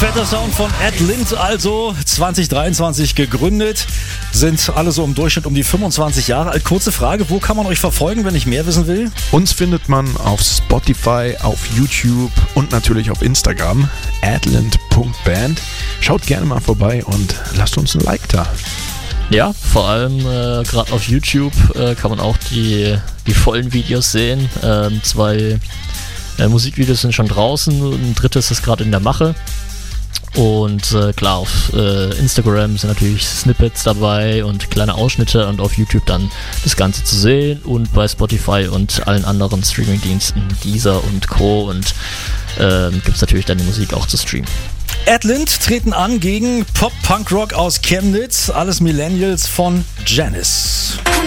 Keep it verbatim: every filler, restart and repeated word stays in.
Fetter Sound von Ed Lind, also zwanzig dreiundzwanzig gegründet, sind alle so im Durchschnitt um die fünfundzwanzig Jahre alt. Kurze Frage, wo kann man euch verfolgen, wenn ich mehr wissen will? Uns findet man auf Spotify, auf YouTube und natürlich auf Instagram, adlind punkt band. Schaut gerne mal vorbei und lasst uns ein Like da. Ja, vor allem äh, gerade auf YouTube äh, kann man auch die, die vollen Videos sehen. Ähm, zwei äh, Musikvideos sind schon draußen, ein drittes ist gerade in der Mache. Und äh, klar, auf äh, Instagram sind natürlich Snippets dabei und kleine Ausschnitte und auf YouTube dann das Ganze zu sehen und bei Spotify und allen anderen Streamingdiensten, Deezer und Co. Und äh, gibt es natürlich dann die Musik auch zu streamen. Ed Lind treten an gegen Pop-Punk-Rock aus Chemnitz, alles Millennials von Janis.